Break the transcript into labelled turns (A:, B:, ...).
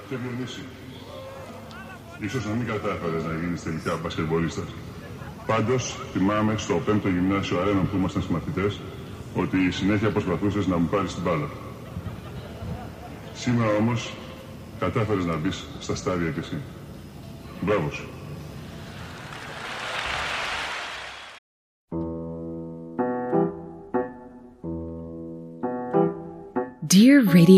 A: Και Διονύση, ίσως να μην κατάφερες να γίνεις τελικά μπασκετμπολίστας. Πάντως, θυμάμαι στο 5ο γυμνάσιο Αρένων που ήμασταν μαθητές, ότι συνέχεια προσπαθούσες να μου πάρεις την μπάλα. Σήμερα όμως, κατάφερες να μπεις στα στάδια κι εσύ. Μπράβο σου.
B: Dear Radio